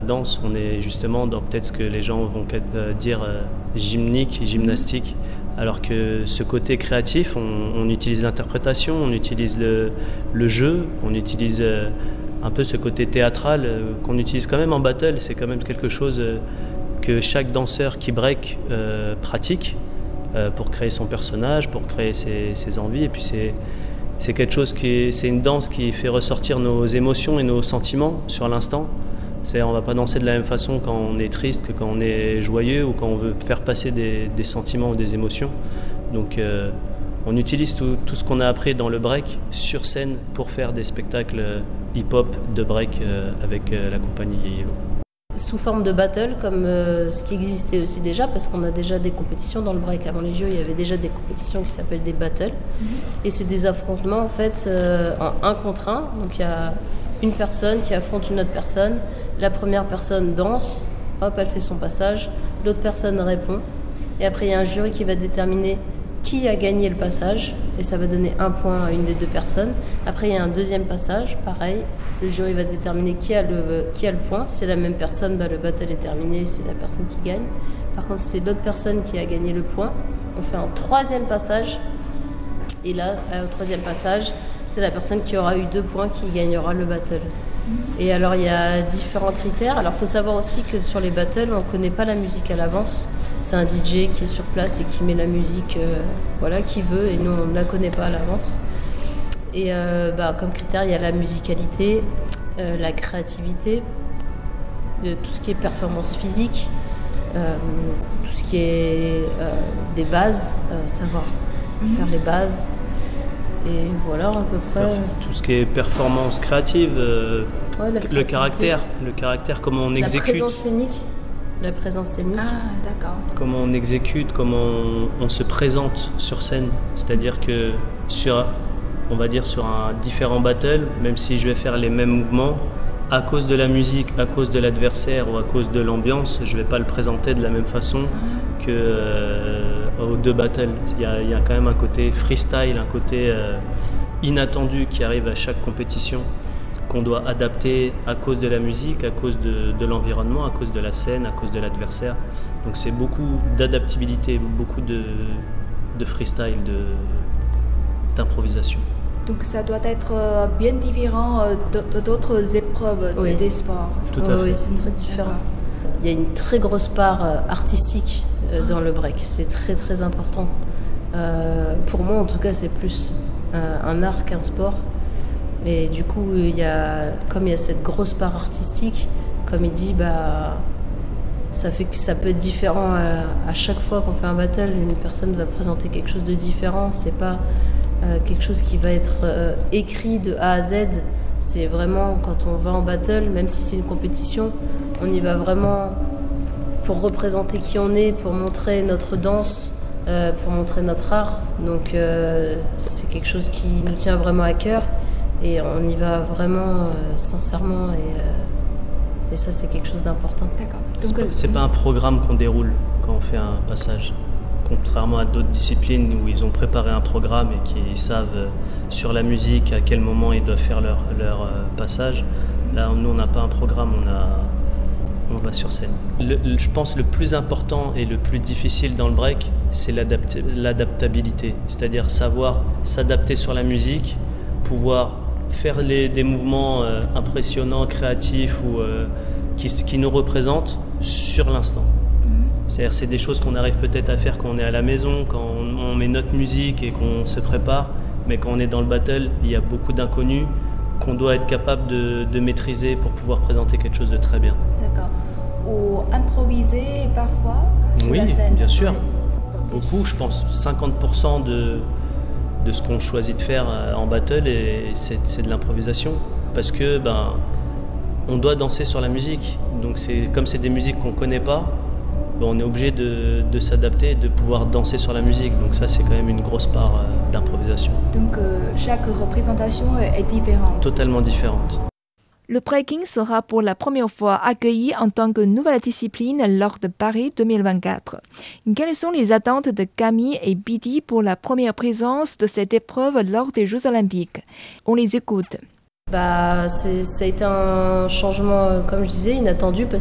Danse, on est justement dans peut-être ce que les gens vont dire gymnique, gymnastique, alors que ce côté créatif, on utilise l'interprétation, on utilise le jeu, on utilise un peu ce côté théâtral qu'on utilise quand même en battle. C'est quand même quelque chose que chaque danseur qui break pratique pour créer son personnage, pour créer ses envies. Et puis c'est quelque chose c'est une danse qui fait ressortir nos émotions et nos sentiments sur l'instant. On ne va pas danser de la même façon quand on est triste que quand on est joyeux ou quand on veut faire passer des sentiments ou des émotions. Donc on utilise tout ce qu'on a appris dans le break sur scène pour faire des spectacles hip-hop de break avec la compagnie Yellow. Sous forme de battle, comme ce qui existait aussi déjà, parce qu'on a déjà des compétitions dans le break. Avant les Jeux, il y avait déjà des compétitions qui s'appellent des battles. Et c'est des affrontements en fait en 1 contre 1. Donc il y a une personne qui affronte une autre personne. La première personne danse, hop, elle fait son passage. L'autre personne répond. Et après, il y a un jury qui va déterminer qui a gagné le passage. Et ça va donner 1 point à une des 2 personnes. Après, il y a un deuxième passage, pareil. Le jury va déterminer qui a le point. Si c'est la même personne, le battle est terminé, c'est la personne qui gagne. Par contre, si c'est l'autre personne qui a gagné le point, on fait un 3e passage. Et là, au 3e passage, c'est la personne qui aura eu 2 points qui gagnera le battle. Et alors, il y a différents critères. Alors, il faut savoir aussi que sur les battles, on ne connaît pas la musique à l'avance. C'est un DJ qui est sur place et qui met la musique qu'il veut, et nous, on ne la connaît pas à l'avance. Et comme critère, il y a la musicalité, la créativité, tout ce qui est performance physique, tout ce qui est des bases, savoir faire les bases. Et voilà, à peu près. Tout ce qui est performance créative, le caractère, comment on exécute. La présence scénique. Ah, d'accord. Comment on exécute, comment on se présente sur scène. C'est-à-dire que on va dire sur un différent battle, même si je vais faire les mêmes mouvements, à cause de la musique, à cause de l'adversaire ou à cause de l'ambiance, je ne vais pas le présenter de la même façon aux 2 battles. Il y a quand même un côté freestyle, un côté inattendu qui arrive à chaque compétition, qu'on doit adapter à cause de la musique, à cause de l'environnement, à cause de la scène, à cause de l'adversaire. Donc c'est beaucoup d'adaptabilité, beaucoup de freestyle, d'improvisation. Donc ça doit être bien différent d'autres épreuves des sports. Tout à fait. Oui, c'est très différent. Il y a une très grosse part artistique dans le break. C'est très très important. Pour moi, en tout cas, c'est plus un art qu'un sport. Et du coup, comme il y a cette grosse part artistique, comme il dit, ça fait que ça peut être différent à chaque fois qu'on fait un battle. Une personne va présenter quelque chose de différent. C'est pas quelque chose qui va être écrit de A à Z. C'est vraiment, quand on va en battle, même si c'est une compétition, on y va vraiment pour représenter qui on est, pour montrer notre danse, pour montrer notre art. Donc c'est quelque chose qui nous tient vraiment à cœur. Et on y va vraiment sincèrement, et ça, c'est quelque chose d'important. D'accord. C'est pas un programme qu'on déroule quand on fait un passage, contrairement à d'autres disciplines où ils ont préparé un programme et qui savent sur la musique à quel moment ils doivent faire leur passage. Là, nous, on n'a pas un programme, on va sur scène. Je pense le plus important et le plus difficile dans le break, c'est l'adaptabilité, c'est-à-dire savoir s'adapter sur la musique, pouvoir faire des mouvements impressionnants, créatifs ou qui nous représentent sur l'instant. C'est-à-dire c'est des choses qu'on arrive peut-être à faire quand on est à la maison, quand on met notre musique et qu'on se prépare, mais quand on est dans le battle, il y a beaucoup d'inconnus qu'on doit être capable de maîtriser pour pouvoir présenter quelque chose de très bien. D'accord. Ou improviser parfois sur la scène. Oui, bien sûr. Beaucoup, je pense 50% de ce qu'on choisit de faire en battle, c'est de l'improvisation. Parce que on doit danser sur la musique. Donc comme c'est des musiques qu'on ne connaît pas, on est obligé de s'adapter, de pouvoir danser sur la musique. Donc ça, c'est quand même une grosse part d'improvisation. Donc chaque représentation est différente. Totalement différente. Le breaking sera pour la première fois accueilli en tant que nouvelle discipline lors de Paris 2024. Quelles sont les attentes de Camille et Bidi pour la première présence de cette épreuve lors des Jeux Olympiques? On les écoute. Ça a été un changement, comme je disais, inattendu, parce